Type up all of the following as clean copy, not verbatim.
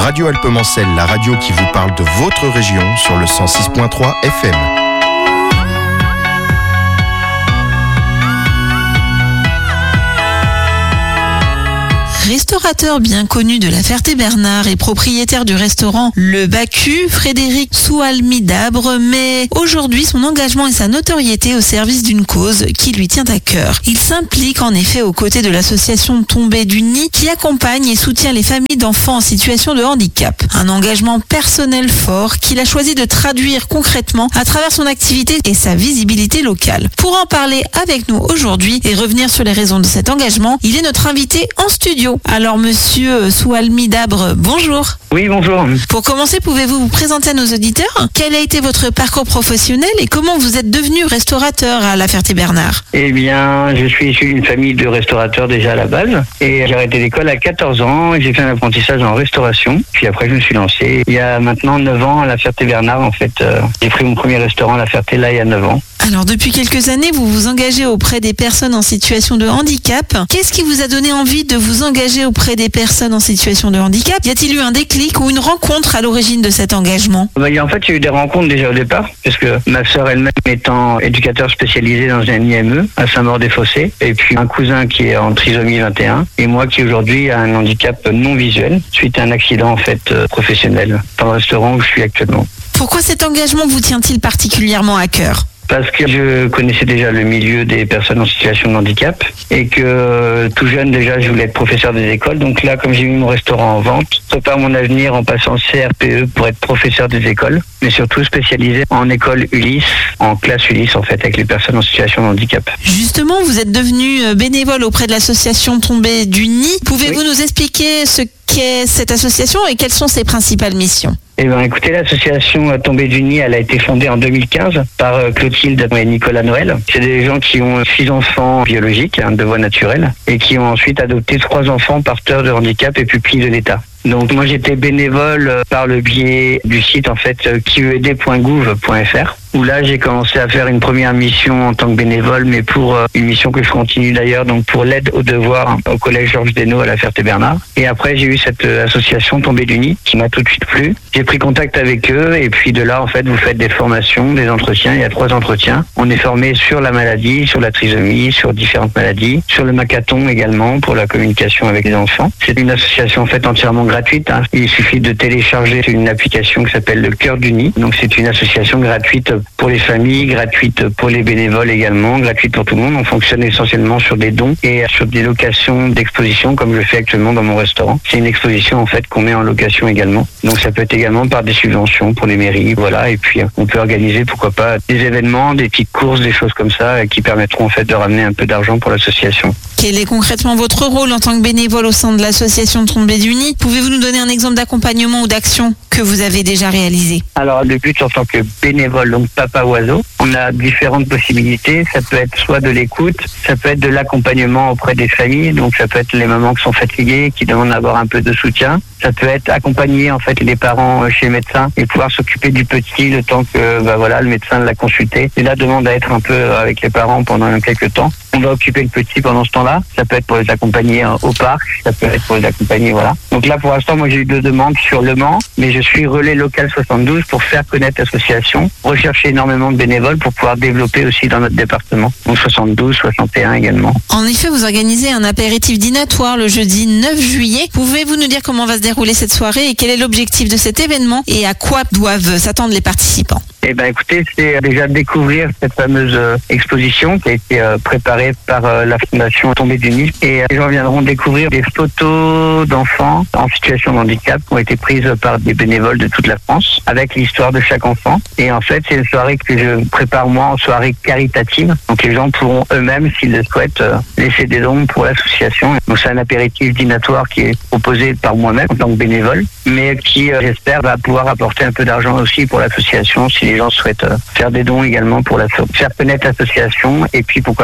Radio Alpemancel, la radio qui vous parle de votre région sur le 106.3 FM. Restaurateur bien connu de la Ferté-Bernard et propriétaire du restaurant Le Bacu, Frédéric Soualmi-Dabre met aujourd'hui son engagement et sa notoriété au service d'une cause qui lui tient à cœur. Il s'implique en effet aux côtés de l'association Tombés du Nid qui accompagne et soutient les familles d'enfants en situation de handicap. Un engagement personnel fort qu'il a choisi de traduire concrètement à travers son activité et sa visibilité locale. Pour en parler avec nous aujourd'hui et revenir sur les raisons de cet engagement, il est notre invité en studio. Alors monsieur Soualmi-Dabre, bonjour. Oui, bonjour. Pour commencer, pouvez-vous vous présenter à nos auditeurs? Quel a été votre parcours professionnel et comment vous êtes devenu restaurateur à la Ferté-Bernard? Eh bien, je suis issu d'une famille de restaurateurs déjà à la base et j'ai arrêté l'école à 14 ans et j'ai fait un apprentissage en restauration. Puis après, je me suis lancé il y a maintenant 9 ans à la Ferté-Bernard. En fait, j'ai pris mon premier restaurant à la Ferté là il y a 9 ans. Alors, depuis quelques années, vous vous engagez auprès des personnes en situation de handicap. Qu'est-ce qui vous a donné envie de vous engager auprès des personnes en situation de handicap? Y a-t-il eu un déclic ou une rencontre à l'origine de cet engagement? En fait, il y a eu des rencontres déjà au départ, parce que ma sœur elle-même étant éducateur spécialisé dans un IME à Saint-Maur-des-Fossés, et puis un cousin qui est en trisomie 21, et moi qui aujourd'hui a un handicap non visuel, suite à un accident en fait professionnel, dans le restaurant où je suis actuellement. Pourquoi cet engagement vous tient-il particulièrement à cœur? Parce que je connaissais déjà le milieu des personnes en situation de handicap et que tout jeune déjà je voulais être professeur des écoles. Donc là, comme j'ai mis mon restaurant en vente, je prépare mon avenir en passant CRPE pour être professeur des écoles, mais surtout spécialisé en école Ulysse, en classe Ulysse en fait, avec les personnes en situation de handicap. Justement, vous êtes devenu bénévole auprès de l'association Tombés du Nid. Pouvez-vous nous expliquer ce qu'est cette association et quelles sont ses principales missions? Eh bien, écoutez, l'association Tombés du Nid, elle a été fondée en 2015 par Clotilde et Nicolas Noël. C'est des gens qui ont 6 enfants biologiques, de voie naturelle, et qui ont ensuite adopté 3 enfants porteurs de handicap et pupilles de l'État. Donc moi j'étais bénévole par le biais du site en fait QED.gouv.fr où là j'ai commencé à faire une première mission en tant que bénévole, mais pour une mission que je continue d'ailleurs, donc pour l'aide aux devoirs au collège Georges Desnaux à la Ferté-Bernard. Et après j'ai eu cette association Tombés du Nid qui m'a tout de suite plu. J'ai pris contact avec eux et puis de là en fait vous faites des formations, des entretiens. Il y a 3 entretiens. On est formé sur la maladie, sur la trisomie, sur différentes maladies, sur le Macathon également pour la communication avec les enfants. C'est une association en fait entièrement gratuite. Il suffit de télécharger une application qui s'appelle le Cœur du Nid. Donc c'est une association gratuite pour les familles, gratuite pour les bénévoles également, gratuite pour tout le monde. On fonctionne essentiellement sur des dons et sur des locations d'exposition comme je fais actuellement dans mon restaurant. C'est une exposition en fait qu'on met en location également. Donc ça peut être également par des subventions pour les mairies, voilà. Et puis on peut organiser pourquoi pas des événements, des petites courses, des choses comme ça qui permettront en fait de ramener un peu d'argent pour l'association. Quel est concrètement votre rôle en tant que bénévole au sein de l'association Tombés du Nid? Pouvez-vous nous donner un exemple d'accompagnement ou d'action que vous avez déjà réalisé? Alors le but en tant que bénévole, donc Papa Oiseau, on a différentes possibilités. Ça peut être soit de l'écoute, ça peut être de l'accompagnement auprès des familles, donc ça peut être les mamans qui sont fatiguées, qui demandent d'avoir un peu de soutien. Ça peut être accompagner en fait les parents chez le médecin et pouvoir s'occuper du petit le temps que le médecin l'a consulté. Et là demande à être un peu avec les parents pendant quelques temps. On va occuper le petit pendant ce temps-là. Ça peut être pour les accompagner au parc, ça peut être pour les accompagner, voilà. Donc là pour l'instant moi j'ai eu 2 demandes sur Le Mans, mais je suis relais local 72 pour faire connaître l'association, rechercher énormément de bénévoles pour pouvoir développer aussi dans notre département. Donc 72, 61 également. En effet, vous organisez un apéritif dînatoire le jeudi 9 juillet. Pouvez-vous nous dire comment va se dérouler cette soirée et quel est l'objectif de cet événement et à quoi doivent s'attendre les participants? Eh ben écoutez, c'est déjà découvrir cette fameuse exposition qui a été préparée par la Fondation Tombés du Nid. Et les gens viendront découvrir des photos d'enfants en situation de handicap qui ont été prises par des bénévoles de toute la France avec l'histoire de chaque enfant. Et en fait, c'est une soirée que je prépare moi en soirée caritative. Donc les gens pourront eux-mêmes, s'ils le souhaitent, laisser des dons pour l'association. Donc c'est un apéritif dînatoire qui est proposé par moi-même en tant que bénévole, mais qui, j'espère, va pouvoir apporter un peu d'argent aussi pour l'association si les gens souhaitent faire des dons également pour faire connaître l'association et puis pourquoi pas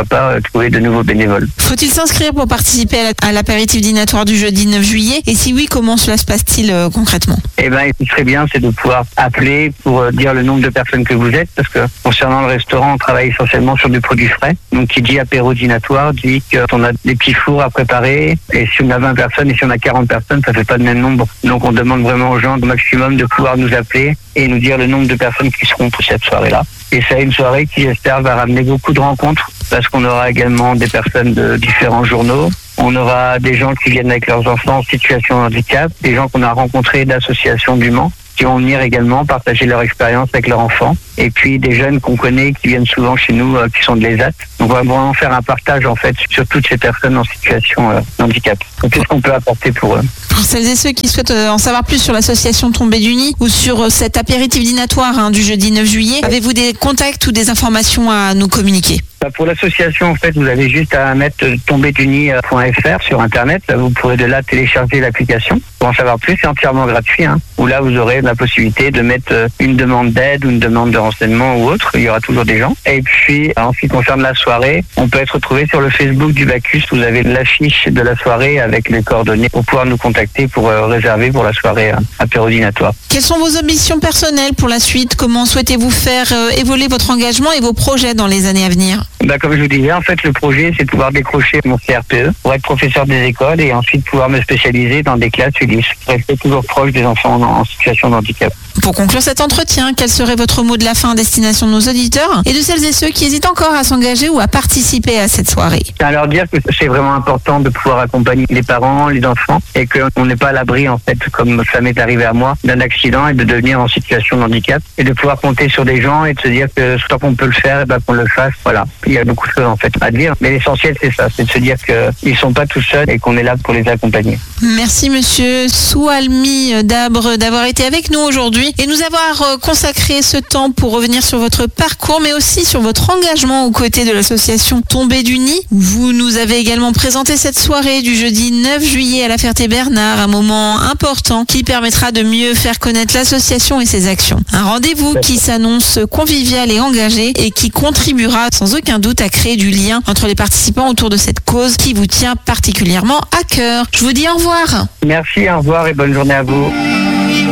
trouver de nouveaux bénévoles. Faut-il s'inscrire pour participer à l'apéritif dînatoire du jeudi 9 juillet? Et si oui, comment cela se passe-t-il concrètement? Eh ben, ce qui serait bien, c'est de pouvoir appeler pour dire le nombre de personnes que vous êtes, parce que concernant le restaurant, on travaille essentiellement sur du produit frais. Donc, qui dit apéro dînatoire dit qu'on a des petits fours à préparer. Et si on a 20 personnes et si on a 40 personnes, ça fait pas le même nombre. Donc, on demande vraiment aux gens au maximum de pouvoir nous appeler et nous dire le nombre de personnes qui seront pour cette soirée-là. Et c'est une soirée qui, j'espère, va ramener beaucoup de rencontres, parce qu'on aura également des personnes de différents journaux. On aura des gens qui viennent avec leurs enfants en situation de handicap, des gens qu'on a rencontrés d'associations du Mans, qui vont venir également partager leur expérience avec leurs enfants. Et puis des jeunes qu'on connaît qui viennent souvent chez nous, qui sont de l'ESAT. Donc on va vraiment faire un partage en fait sur toutes ces personnes en situation de handicap. Donc qu'est-ce qu'on peut apporter pour eux? Pour celles et ceux qui souhaitent en savoir plus sur l'association Tombée du Nid ou sur cet apéritif dînatoire du jeudi 9 juillet, avez-vous des contacts ou des informations à nous communiquer? Pour l'association, en fait, vous avez juste à mettre tombédunis.fr sur Internet. Là, vous pourrez de là télécharger l'application. Pour en savoir plus, c'est entièrement gratuit. Où là, vous aurez la possibilité de mettre une demande d'aide ou une demande de renseignement ou autre. Il y aura toujours des gens. Et puis, en ce qui concerne la soirée, on peut être retrouvé sur le Facebook du Bacchus. Vous avez l'affiche de la soirée avec les coordonnées pour pouvoir nous contacter pour réserver pour la soirée apéro dînatoire. Quelles sont vos ambitions personnelles pour la suite? Comment souhaitez-vous faire évoluer votre engagement et vos projets dans les années à venir? Comme je vous disais, en fait, le projet, c'est de pouvoir décrocher mon CRPE pour être professeur des écoles et ensuite pouvoir me spécialiser dans des classes ULIS. Rester toujours proche des enfants en situation de handicap. Pour conclure cet entretien, quel serait votre mot de la fin à destination de nos auditeurs et de celles et ceux qui hésitent encore à s'engager ou à participer à cette soirée? À leur dire que c'est vraiment important de pouvoir accompagner les parents, les enfants et qu'on n'est pas à l'abri, en fait, comme ça m'est arrivé à moi, d'un accident et de devenir en situation de handicap et de pouvoir compter sur des gens et de se dire que tant qu'on peut le faire, qu'on le fasse. Voilà. Il y a beaucoup de choses en fait à dire, mais l'essentiel c'est ça, c'est de se dire qu'ils ne sont pas tout seuls et qu'on est là pour les accompagner. Merci monsieur Soualmi Dabre d'avoir été avec nous aujourd'hui et nous avoir consacré ce temps pour revenir sur votre parcours, mais aussi sur votre engagement aux côtés de l'association Tombée du Nid. Vous nous avez également présenté cette soirée du jeudi 9 juillet à la Ferté-Bernard, un moment important qui permettra de mieux faire connaître l'association et ses actions. Un rendez-vous qui s'annonce convivial et engagé et qui contribuera sans aucun doute à créer du lien entre les participants autour de cette cause qui vous tient particulièrement à cœur. Je vous dis au revoir. Merci, au revoir et bonne journée à vous.